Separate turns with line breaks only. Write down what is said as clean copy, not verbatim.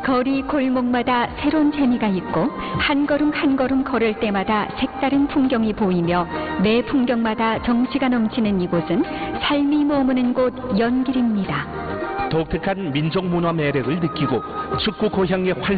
거리 골목마다 새로운 재미가 있고 한 걸음 한 걸음 걸을 때마다 색다른 풍경이 보이며 매 풍경마다 정취가 넘치는 이곳은 삶이 머무는 곳 연길입니다.
독특한 민족 문화 매력을 느끼고 축구 고향의